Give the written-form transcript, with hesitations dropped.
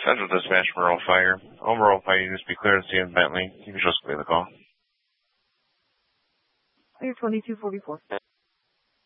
Central Dispatch, Merle Fire. Overall fire units be cleared to in Bentley. You can just clear the call. Fire 2244.